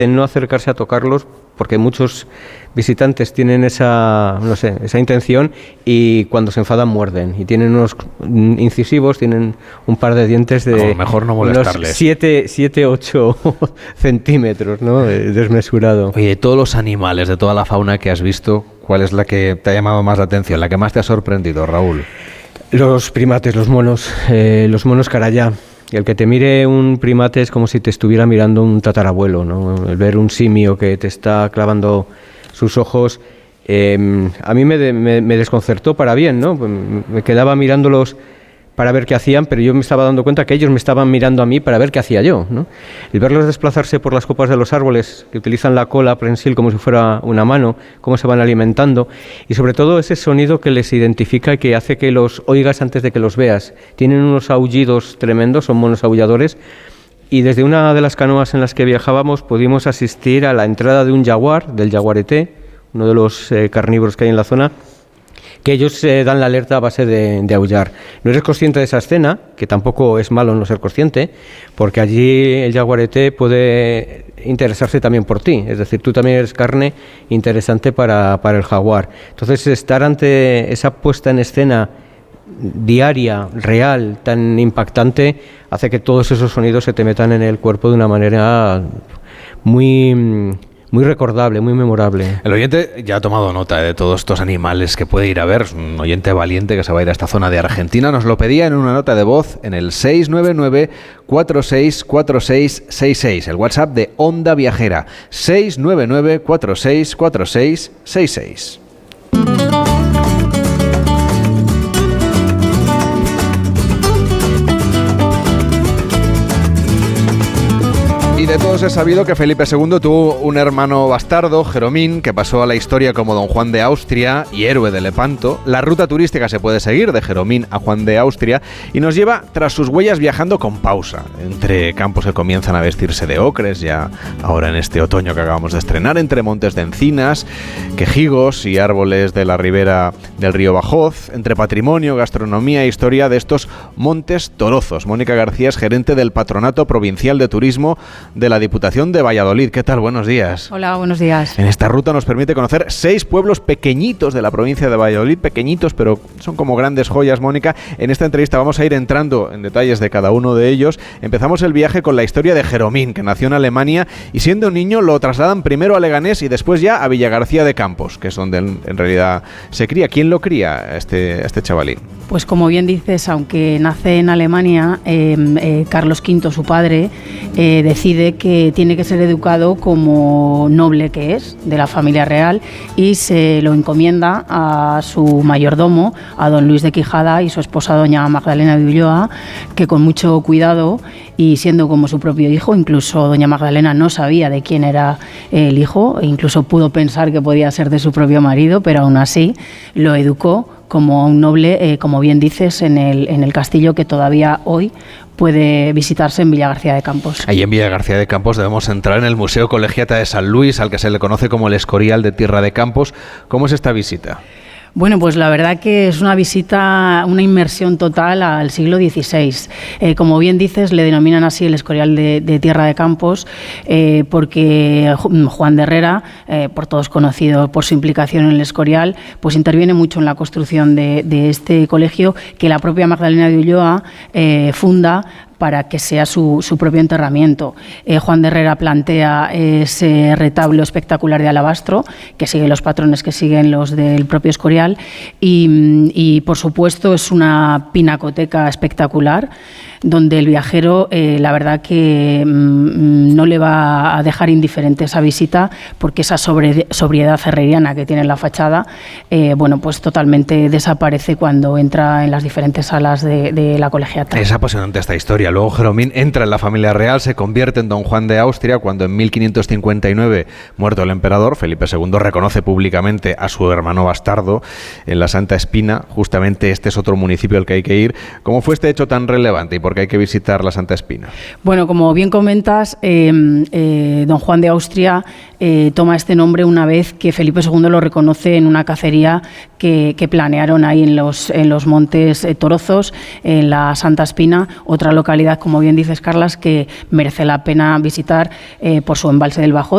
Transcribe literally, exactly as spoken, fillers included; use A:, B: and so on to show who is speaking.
A: no acercarse a tocarlos, porque muchos visitantes tienen esa, no sé, esa intención y cuando se enfadan muerden y tienen unos incisivos, tienen un par de dientes de
B: no, mejor no molestarles.
A: siete, ocho centímetros, ¿no? Desmesurado.
B: Oye, de todos los animales, de toda la fauna que has visto, ¿cuál es la que te ha llamado más la atención, la que más te ha sorprendido, Raúl?
A: Los primates, los monos, eh, los monos carayá. El que te mire un primate es como si te estuviera mirando un tatarabuelo, ¿no? El ver un simio que te está clavando sus ojos, eh, a mí me, de, me, me desconcertó para bien, ¿no? Me quedaba mirándolos para ver qué hacían, pero yo me estaba dando cuenta que ellos me estaban mirando a mí para ver qué hacía yo, ¿no? El verlos desplazarse por las copas de los árboles, que utilizan la cola prensil como si fuera una mano, cómo se van alimentando, y sobre todo ese sonido que les identifica y que hace que los oigas antes de que los veas. Tienen unos aullidos tremendos, son monos aulladores, y desde una de las canoas en las que viajábamos pudimos asistir a la entrada de un jaguar, del jaguarete, uno de los eh, carnívoros que hay en la zona, que ellos eh, dan la alerta a base de, de aullar. No eres consciente de esa escena, que tampoco es malo no ser consciente, porque allí el jaguarete puede interesarse también por ti, es decir, tú también eres carne interesante para, para el jaguar. Entonces, estar ante esa puesta en escena diaria, real, tan impactante, hace que todos esos sonidos se te metan en el cuerpo de una manera muy... muy recordable, muy memorable.
B: El oyente ya ha tomado nota de todos estos animales que puede ir a ver. Es un oyente valiente que se va a ir a esta zona de Argentina. Nos lo pedía en una nota de voz en el seis nueve nueve, cuatro seis cuatro seis seis seis, el WhatsApp de Onda Viajera, seis nueve nueve, cuatro seis cuatro seis seis seis. Y de todos es sabido que Felipe segundo tuvo un hermano bastardo, Jeromín, que pasó a la historia como Don Juan de Austria y héroe de Lepanto. La ruta turística se puede seguir de Jeromín a Juan de Austria y nos lleva tras sus huellas viajando con pausa, entre campos que comienzan a vestirse de ocres, ya ahora en este otoño que acabamos de estrenar, entre montes de encinas, quejigos y árboles de la ribera del río Bajoz, entre patrimonio, gastronomía e historia de estos montes torozos. Mónica García es gerente del Patronato Provincial de Turismo de la Diputación de Valladolid. ¿Qué tal? Buenos días.
C: Hola, buenos días.
B: En esta ruta nos permite conocer seis pueblos pequeñitos de la provincia de Valladolid, pequeñitos, pero son como grandes joyas, Mónica. En esta entrevista vamos a ir entrando en detalles de cada uno de ellos. Empezamos el viaje con la historia de Jeromín, que nació en Alemania y siendo un niño lo trasladan primero a Leganés y después ya a Villagarcía de Campos, que es donde en realidad se cría. ¿Quién lo cría, este, este chavalín?
C: Pues como bien dices, aunque nace en Alemania, eh, eh, Carlos quinto, su padre, eh, decide que tiene que ser educado como noble que es, de la familia real, y se lo encomienda a su mayordomo, a don Luis de Quijada, y su esposa doña Magdalena de Ulloa, que con mucho cuidado y siendo como su propio hijo, incluso doña Magdalena no sabía de quién era el hijo, e incluso pudo pensar que podía ser de su propio marido, pero aún así lo educó como un noble, eh, como bien dices, en el, en el castillo que todavía hoy puede visitarse en Villagarcía de Campos.
B: Ahí en Villagarcía de Campos debemos entrar en el Museo Colegiata de San Luis, al que se le conoce como el Escorial de Tierra de Campos. ¿Cómo es esta visita?
C: Bueno, pues la verdad que es una visita, una inmersión total al siglo dieciséis. Eh, como bien dices, le denominan así el Escorial de, de Tierra de Campos, eh, porque Juan de Herrera, eh, por todos conocido por su implicación en el Escorial, pues interviene mucho en la construcción de, de este colegio que la propia Magdalena de Ulloa eh, funda para que sea su, su propio enterramiento. Eh, Juan de Herrera plantea ese retablo espectacular de alabastro, que sigue los patrones que siguen los del propio Escorial, y, y por supuesto es una pinacoteca espectacular, donde el viajero, eh, la verdad que mmm, no le va a dejar indiferente esa visita, porque esa sobre, sobriedad herreriana que tiene la fachada, eh, bueno, pues totalmente desaparece cuando entra en las diferentes salas de, de la colegiata.
B: Es apasionante esta historia. Luego Jeromín entra en la familia real, se convierte en Don Juan de Austria, cuando en mil quinientos cincuenta y nueve, muerto el emperador, Felipe segundo reconoce públicamente a su hermano bastardo en la Santa Espina. Justamente este es otro municipio al que hay que ir. ¿Cómo fue este hecho tan relevante y por qué hay que visitar la Santa Espina?
C: Bueno, como bien comentas, eh, eh, Don Juan de Austria eh, toma este nombre una vez que Felipe segundo lo reconoce en una cacería que, que planearon ahí en los, en los montes eh, Torozos, en la Santa Espina, otra localidad, como bien dices, Carlas, que merece la pena visitar eh, por su embalse del Bajoz.